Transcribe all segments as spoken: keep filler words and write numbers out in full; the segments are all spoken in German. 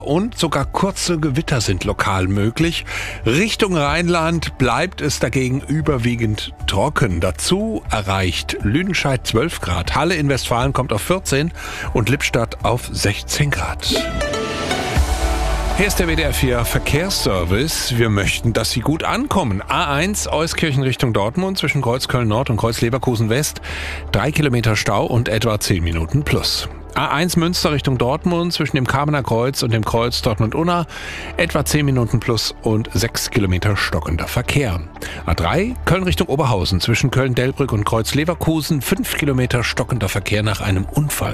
Und sogar kurze Gewitter sind lokal möglich. Richtung Rheinland bleibt es dagegen überwiegend trocken. Dazu erreicht Lüdenscheid zwölf Grad, Halle in Westfalen kommt auf vierzehn und Lippstadt auf sechzehn Grad. Hier ist der W D R vier Verkehrsservice. Wir möchten, dass Sie gut ankommen. A eins Euskirchen Richtung Dortmund zwischen Kreuzköln Nord und Kreuz-Leverkusen West. Drei Kilometer Stau und etwa zehn Minuten plus. A eins Münster Richtung Dortmund zwischen dem Kamener Kreuz und dem Kreuz Dortmund-Unna. Etwa zehn Minuten plus und sechs Kilometer stockender Verkehr. A drei Köln Richtung Oberhausen zwischen Köln-Delbrück und Kreuz-Leverkusen. fünf Kilometer stockender Verkehr nach einem Unfall.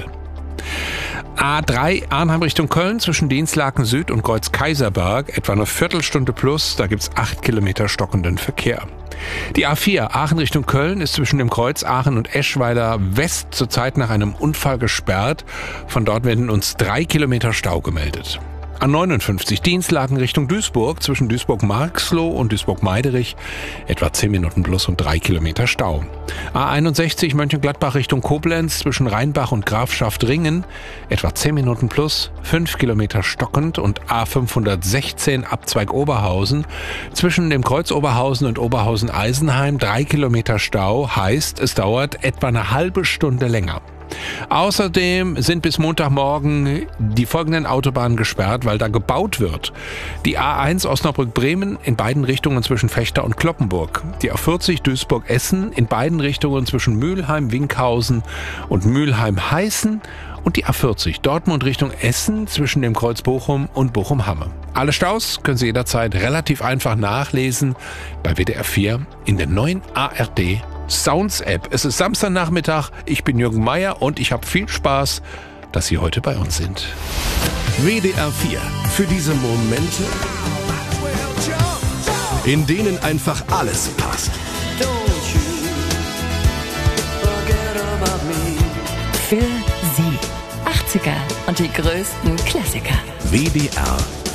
A drei Arnheim Richtung Köln zwischen Dienstlaken Süd und Kreuz Kaiserberg, etwa eine Viertelstunde plus, da gibt's acht Kilometer stockenden Verkehr. Die A vier Aachen Richtung Köln ist zwischen dem Kreuz Aachen und Eschweiler West zurzeit nach einem Unfall gesperrt. Von dort werden uns drei Kilometer Stau gemeldet. A neunundfünfzig Dienstlaken Richtung Duisburg zwischen Duisburg-Marxloh und Duisburg-Meiderich, etwa zehn Minuten plus und drei Kilometer Stau. A einundsechzig Mönchengladbach Richtung Koblenz zwischen Rheinbach und Grafschaft Ringen, etwa zehn Minuten plus, fünf Kilometer stockend. Und A fünfhundertsechzehn Abzweig Oberhausen zwischen dem Kreuz Oberhausen und Oberhausen-Eisenheim, drei Kilometer Stau, heißt es dauert etwa eine halbe Stunde länger. Außerdem sind bis Montagmorgen die folgenden Autobahnen gesperrt, weil da gebaut wird. Die A eins Osnabrück-Bremen in beiden Richtungen zwischen Fechter und Cloppenburg. Die A vierzig Duisburg-Essen in beiden Richtungen zwischen Mülheim-Winkhausen und Mülheim-Heißen. Und die A vierzig Dortmund Richtung Essen zwischen dem Kreuz Bochum und Bochum-Hamme. Alle Staus können Sie jederzeit relativ einfach nachlesen bei W D R vier in der neuen A R D Sounds App. Es ist Samstagnachmittag, ich bin Jürgen Meier und ich habe viel Spaß, dass Sie heute bei uns sind. W D R vier. Für diese Momente, in denen einfach alles passt. Für Sie. achtziger und die größten Klassiker. W D R